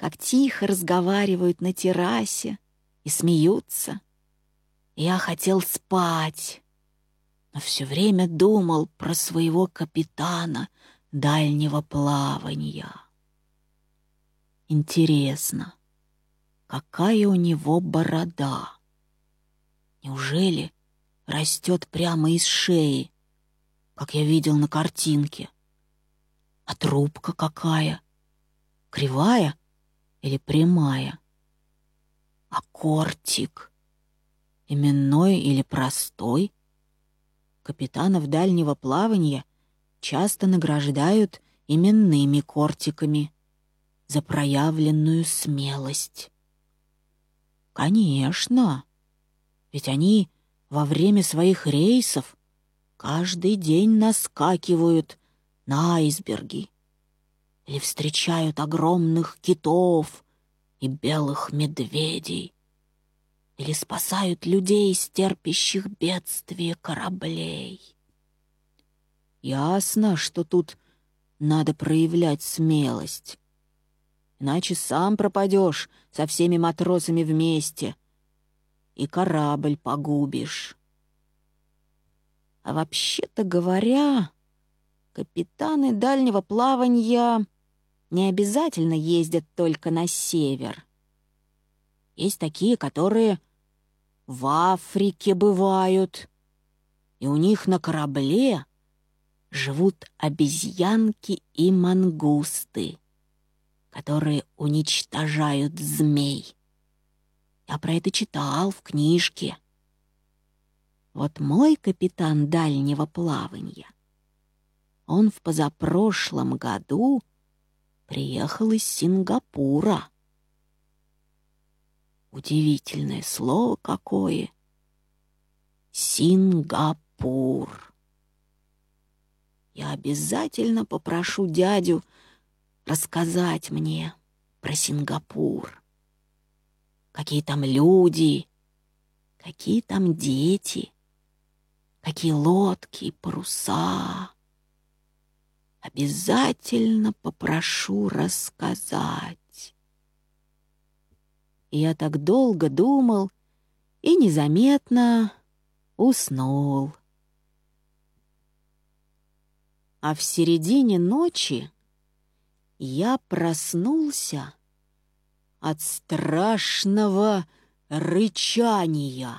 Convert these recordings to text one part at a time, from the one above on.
как тихо разговаривают на террасе и смеются. Я хотел спать, но все время думал про своего капитана дальнего плавания. Интересно, какая у него борода? Неужели растет прямо из шеи, как я видел на картинке? А трубка какая? Кривая или прямая? А кортик? Именной или простой? Капитанов дальнего плавания часто награждают именными кортиками за проявленную смелость. Конечно, ведь они во время своих рейсов каждый день наскакивают на айсберги или встречают огромных китов и белых медведей, или спасают людей с терпящих бедствия кораблей. Ясно, что тут надо проявлять смелость, иначе сам пропадешь со всеми матросами вместе и корабль погубишь. А вообще-то говоря, капитаны дальнего плавания не обязательно ездят только на север. Есть такие, которые в Африке бывают, и у них на корабле живут обезьянки и мангусты, которые уничтожают змей. Я про это читал в книжке. Вот мой капитан дальнего плавания, он в позапрошлом году приехал из Сингапура. Удивительное слово какое. Сингапур. Я обязательно попрошу дядю рассказать мне про Сингапур. Какие там люди, какие там дети, какие лодки и паруса. Обязательно попрошу рассказать. И я так долго думал и незаметно уснул. А в середине ночи я проснулся от страшного рычания.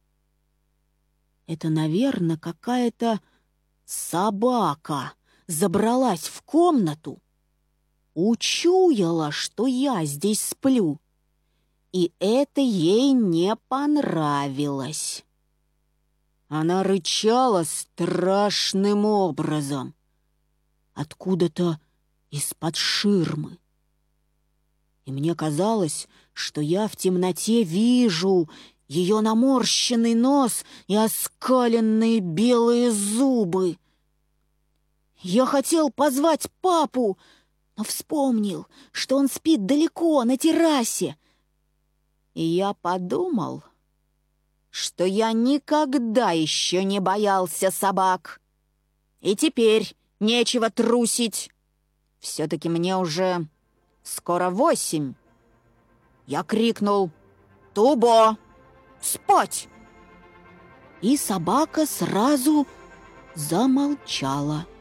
Это, наверное, какая-то собака забралась в комнату, учуяла, что я здесь сплю, и это ей не понравилось. Она рычала страшным образом, откуда-то из-под ширмы. И мне казалось, что я в темноте вижу ее наморщенный нос и оскаленные белые зубы. Я хотел позвать папу, но вспомнил, что он спит далеко, на террасе. И я подумал, что я никогда еще не боялся собак. И теперь нечего трусить. Все-таки мне уже скоро 8. Я крикнул: «Тубо! Спать!» И собака сразу замолчала.